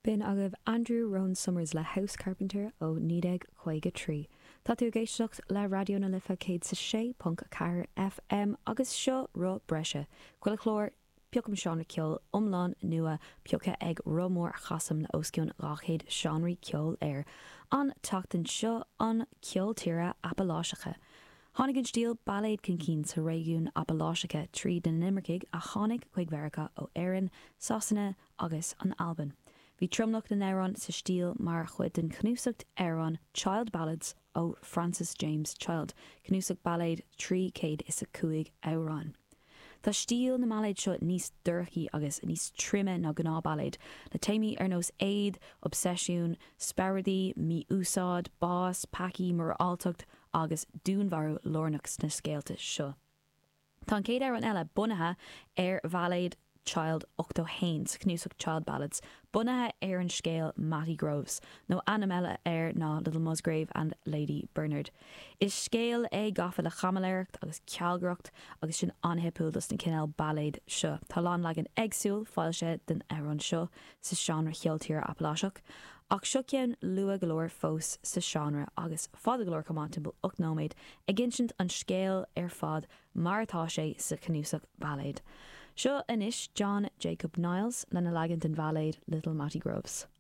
Bin agah Andrew Rowan Summers le House Carpenter ó 1953. Tá tú géisteacht le radio na lifa 106.4 FM agus seo ro breise. Cuil chlór Piocam Seánra Ceol umlán nua piocha ag romór chasam na osciún ráchéad Seánraí Ceol air. An tachtan seo an ceol tíre Appalachiacha. Tháinig an stíl ballaid cincín sa réigiún Appalachiacha trí den Limerick a tháinig chuig Mheiriceá ó Éireann, Sasana agus an Alban. Bhí tromnach den Éireann sa stíl mar chuid den cnúsacht Éireann Child Ballads ó Francis James Child, cnúsacht ballaid 350 Éireann. Tá stíl na malaid seo níos dúrchaí agus níos trimme ná gná ballaid. Na téimi ar nós éid, obsesiún, sparadaí, mí úsáid, bás, paci, mar altacht agus dúnmharú lornachs na scéalta seo. Tá céad ar an eile bunathe ar bhallaid Child 8 Haines, cnúsach Child Ballads, bunathe ar an scéal Matty Groves, nó anamela ar ná Little Musgrave and Lady Bernard. Is scéal é gafa le chamalaircht agus cealgracht agus sin anhipúdas na cinál ballaid seo. Tá lán le an agsúil fáilte den Éireann seo sa seanra cheoltíre Appalachiach, ach seo ceann lua golóir fós sa seanra agus fada golóir comántibil 8 nóméid ag ginsint an scéal ar fad mar atá sé sa cnúsach ballaid. Seo inis John Jacob Niles lena leigant an bhallaid Little Matty Groves.